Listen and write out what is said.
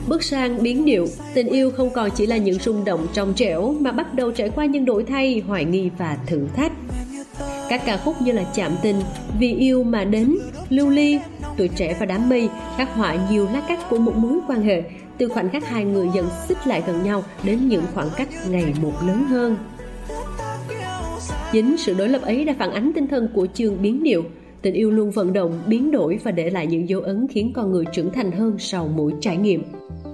Bước sang biến điệu, tình yêu không còn chỉ là những rung động trong trẻo mà bắt đầu trải qua những đổi thay, hoài nghi và thử thách. Các ca khúc như là Chạm Tình, Vì Yêu Mà Đến, Lưu Ly, Tuổi Trẻ và Đám Mây khắc họa nhiều lá cắt của một mối quan hệ, từ khoảnh khắc hai người dần xích lại gần nhau đến những khoảng cách ngày một lớn hơn. Chính sự đối lập ấy đã phản ánh tinh thần của chương biến điệu. Tình yêu luôn vận động, biến đổi và để lại những dấu ấn khiến con người trưởng thành hơn sau mỗi trải nghiệm.